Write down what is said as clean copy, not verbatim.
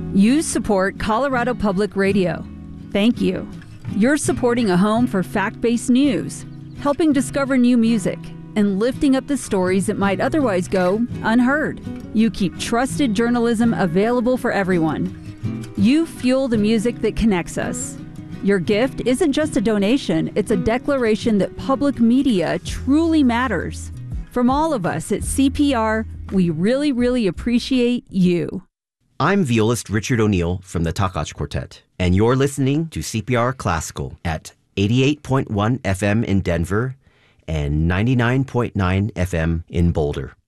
You support Colorado Public Radio. Thank you. You're supporting a home for fact-based news, helping discover new music, and lifting up the stories that might otherwise go unheard. You keep trusted journalism available for everyone. You fuel the music that connects us. Your gift isn't just a donation, it's a declaration that public media truly matters. From all of us at CPR, we really, really appreciate you. I'm violist Richard O'Neill from the Takac Quartet, and you're listening to CPR Classical at 88.1 FM in Denver and 99.9 FM in Boulder.